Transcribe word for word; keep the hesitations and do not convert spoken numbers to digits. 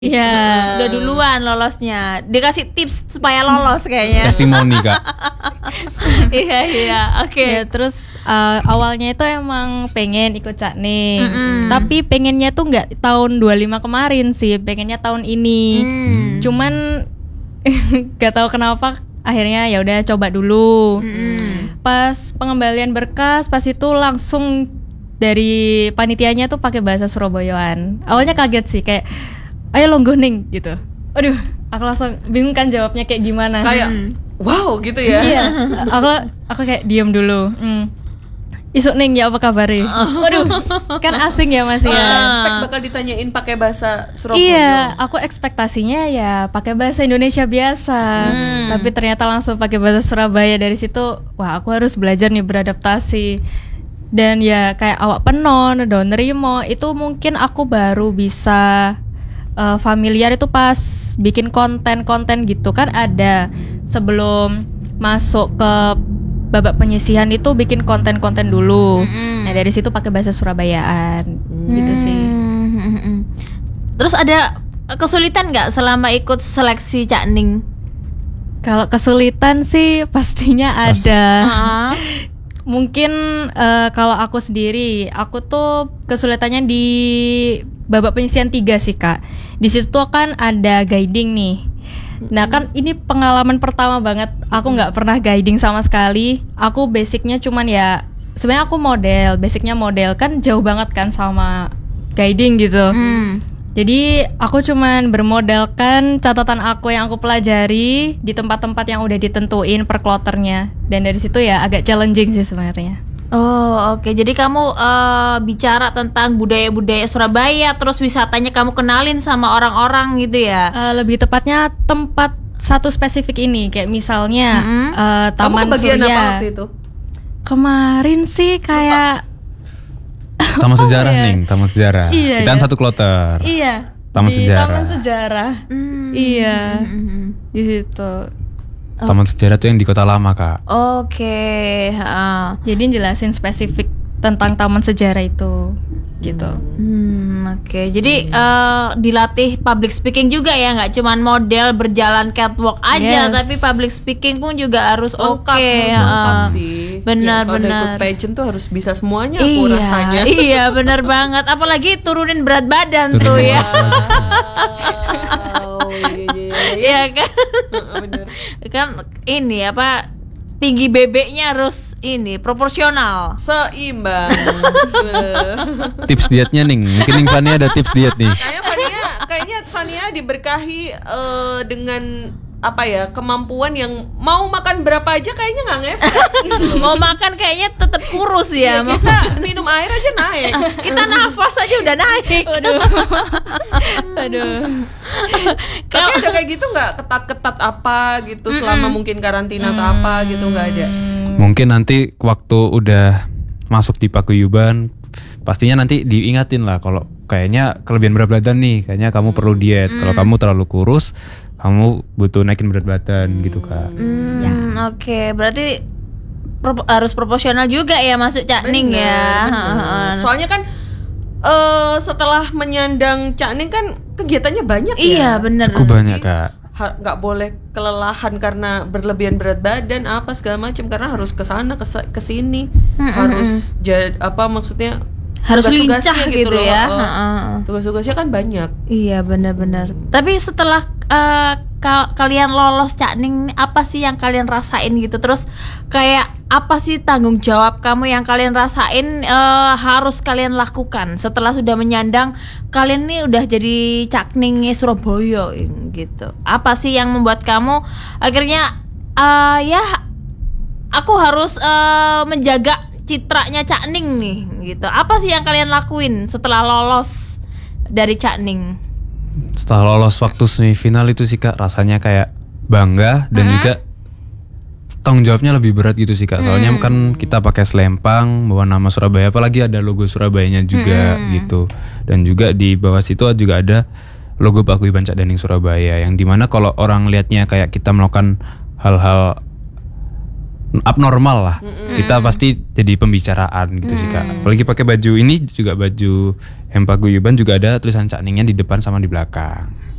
Iya. Udah duluan lolosnya. Dikasih tips supaya lolos kayaknya. Testimoni Kak. Iya iya. Oke. Ya, terus uh, awalnya itu emang pengen ikut Cakning. Mm-mm. Tapi pengennya tuh nggak tahun dua puluh lima kemarin sih, pengennya tahun ini. Hmm. Cuman gak tahu kenapa akhirnya ya udah coba dulu. Mm-mm. Pas pengembalian berkas, pas itu langsung dari panitianya tuh pakai bahasa Surabayaan. Awalnya kaget sih, kayak ayo longgo ning gitu. Aduh, aku langsung bingung kan jawabnya kayak gimana. Kayak wow gitu ya. Iya, aku aku kayak diam dulu. Hmm. Isuk ning ya apa kabarnya? Waduh, kan asing ya Mas ya. Expect bakal ditanyain pakai bahasa Surabaya. Iya, aku ekspektasinya ya pakai bahasa Indonesia biasa. Hmm. Tapi ternyata langsung pakai bahasa Surabaya. Dari situ, wah aku harus belajar nih beradaptasi. Dan ya kayak awak penon, do nerimo, itu mungkin aku baru bisa uh, familiar itu pas bikin konten-konten gitu kan ada sebelum masuk ke babak penyisihan itu bikin konten-konten dulu. Mm-mm. Nah dari situ pakai bahasa Surabayaan gitu sih. Hmm. Terus ada kesulitan nggak selama ikut seleksi Cakning? Kalau kesulitan sih pastinya Pas. ada. Ah. Mungkin uh, kalau aku sendiri, aku tuh kesulitannya di babak penyisihan tiga sih Kak. Di situ tuh kan ada guiding nih. Nah kan ini pengalaman pertama banget. Aku nggak pernah guiding sama sekali. Aku basicnya cuman ya sebenarnya aku model, basicnya model kan jauh banget kan sama guiding gitu. Hmm. Jadi aku cuman bermodalkan catatan aku yang aku pelajari di tempat-tempat yang udah ditentuin per kloternya. Dan dari situ ya agak challenging sih sebenarnya. Oh oke, jadi kamu uh, bicara tentang budaya-budaya Surabaya, terus wisatanya kamu kenalin sama orang-orang gitu ya? Uh, lebih tepatnya tempat satu spesifik ini, kayak misalnya Mm-hmm. uh, Taman Kamu kebagian Surya. apa waktu itu? Kemarin sih kayak Taman sejarah ya? nih, taman sejarah. Iya, Kita kan iya. satu kloter. iya Taman di sejarah. Taman Sejarah. Hmm. Iya, Hmm. di situ. Taman sejarah tuh yang di Kota Lama Kak. Oke. ah. Jadi jelasin spesifik tentang Taman Sejarah itu, gitu. Hmm, oke. Jadi eh, dilatih public speaking juga ya, nggak cuman model berjalan catwalk aja, Yes. tapi public speaking pun juga harus oke. Lengkap, harus lengkap ah. sih. Benar, Kalau udah benar. ikut pageant tuh harus bisa semuanya aku Iya, rasanya. iya benar banget. Apalagi turunin berat badan Turunin tuh berat ya. Wow, iya iya iya. Iya kan? Heeh, bener. Kan ini apa? Tinggi bebeknya harus ini proporsional. Seimbang. Tips dietnya nih, mungkin nih Fania ada tips diet nih. Kayaknya Fania, kayaknya Fania diberkahi eh, dengan apa ya kemampuan yang mau makan berapa aja kayaknya nggak ngefek. Mau makan kayaknya tetap kurus ya. Ya, kita minum air aja naik. Kita nafas aja udah naik. Aduh, aduh. Tapi ada kayak gitu nggak ketat-ketat apa gitu selama mungkin karantina atau apa gitu nggak ada. Mungkin nanti waktu udah masuk di paguyuban, pastinya nanti diingatin lah kalau kayaknya kelebihan berat badan nih, kayaknya kamu perlu diet. Kalau kamu terlalu kurus, kamu butuh naikin berat badan gitu Kak. Hmm, oke. Berarti pro- harus proporsional juga ya masuk Cakning Bener, ya. bener. Heeh. Soalnya kan eh setelah menyandang Cakning kan kegiatannya banyak Iya ya. benar. Cukup banyak Kak. Ha- nggak boleh kelelahan karena berlebihan berat badan apa segala macam karena harus ke sana ke sini harus ja- apa maksudnya Harus tugas-tugasnya lincah gitu loh. ya. Eh, Heeh. tugas-tugasnya kan banyak. Iya benar-benar. Tapi setelah eh, ka- kalian lolos Cakning, apa sih yang kalian rasain gitu? Terus kayak apa sih tanggung jawab kamu yang kalian rasain eh, harus kalian lakukan setelah sudah menyandang kalian nih udah jadi Cakning Surabaya gitu? Apa sih yang membuat kamu akhirnya eh, ya aku harus eh, menjaga citranya Cakning nih gitu. Apa sih yang kalian lakuin setelah lolos dari Cakning? Setelah lolos waktu semifinal itu sih Kak, rasanya kayak bangga dan juga tanggung jawabnya lebih berat gitu sih Kak. Soalnya kan kita pakai selempang bawa nama Surabaya, apalagi ada logo Surabayanya juga gitu. Dan juga di bawah situ juga ada logo Paguyuban Cakdening Surabaya, yang dimana kalau orang lihatnya kayak kita melakukan hal-hal abnormal lah. Kita pasti jadi pembicaraan gitu sih Kak. Apalagi pakai baju ini juga baju Hempaguyuban juga ada tulisan Cak Ningnya di depan sama di belakang.